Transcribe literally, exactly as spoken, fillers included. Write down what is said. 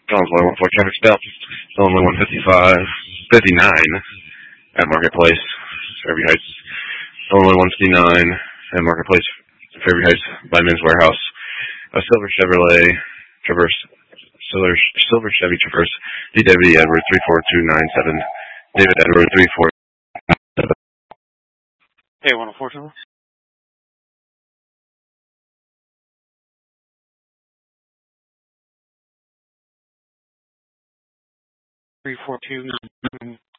Illinois one four traffic stop. Illinois one fifty-five, fifty-nine at Marketplace, Fairview Heights. Illinois one fifty-nine at Marketplace, Fairview Heights by Men's Warehouse. A silver Chevrolet Traverse, silver, silver Chevy Traverse, D W Edward three four two nine seven, David Edward three four seven. Hey, one oh four two. three four two nine seven.